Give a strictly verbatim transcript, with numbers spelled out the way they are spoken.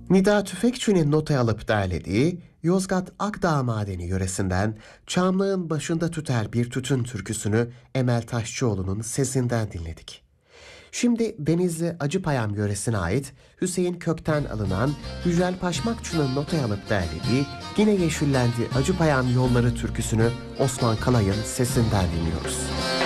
Nida Tüfekçi'nin notaya alıp derlediği Yozgat Akdağ Madeni yöresinden Çamlığın Başında Tüter Bir Tütün türküsünü Emel Taşçıoğlu'nun sesinden dinledik. Şimdi Denizli Acıpayam yöresine ait Hüseyin Kök'ten alınan Yücel Paşmakçı'nın notaya alıp derlediği Yine Yeşillendi Acıpayam Yolları türküsünü Osman Kalay'ın sesinden dinliyoruz.